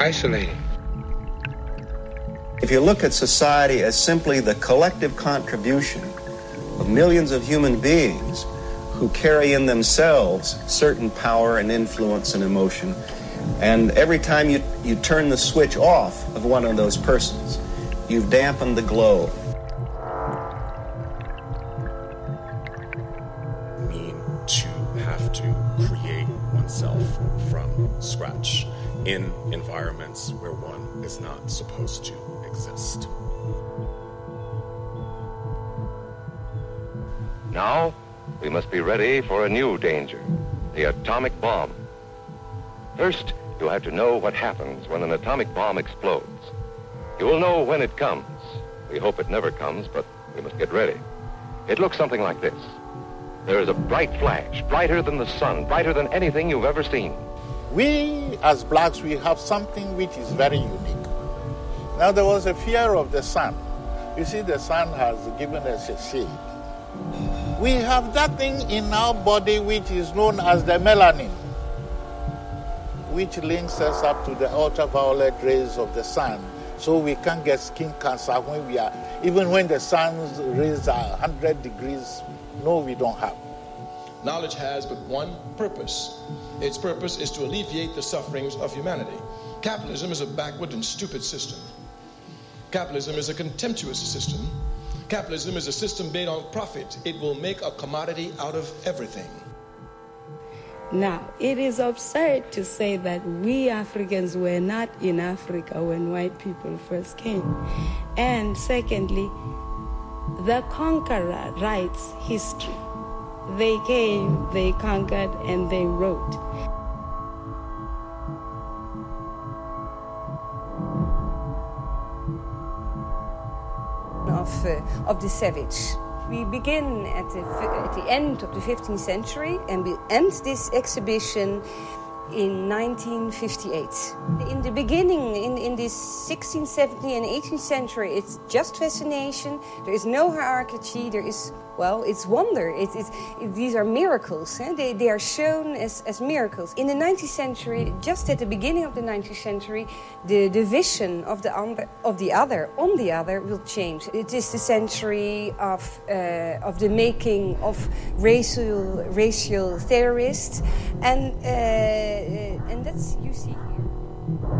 isolating. If you look at society as simply the collective contribution of millions of human beings who carry in themselves certain power and influence and emotion, and every time you turn the switch off of one of those persons, you've dampened the glow. Mean to have to create oneself from scratch in environments where one is not supposed to exist. Now, we must be ready for a new danger, the atomic bomb. First, you have to know what happens when an atomic bomb explodes. You will know when it comes. We hope it never comes, but we must get ready. It looks something like this. There is a bright flash, brighter than the sun, brighter than anything you've ever seen. We, as blacks, we have something which is very unique. Now, there was a fear of the sun. You see, the sun has given us a shade. We have that thing in our body which is known as the melanin, which links us up to the ultraviolet rays of the sun, so we can't get skin cancer when we are, even when the sun's rays are 100 degrees. No, we don't have. Knowledge has but one purpose. Its purpose is to alleviate the sufferings of humanity. Capitalism is a backward and stupid system. Capitalism is a contemptuous system. Capitalism is a system based on profit. It will make a commodity out of everything. Now, it is absurd to say that we Africans were not in Africa when white people first came. And secondly, the conqueror writes history. They came, they conquered, and they wrote. Of the savage. We begin at the end of the 15th century and we end this exhibition in 1958. In the beginning, in this 16th, 17th and 18th century, it's just fascination. There is no hierarchy. There is, well, it's wonder. These are miracles. They are shown as miracles. In the 19th century, just at the beginning of the 19th century, the vision of the other will change. It is the century of the making of racial theorists, and that's, you see.